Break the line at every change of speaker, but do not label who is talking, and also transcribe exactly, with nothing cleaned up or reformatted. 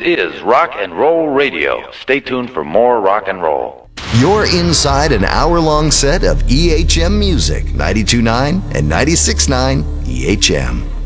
is Rock and Roll Radio. Stay tuned for more rock and roll.
You're inside an hour-long set of E H M music, ninety-two point nine and ninety-six point nine E H M.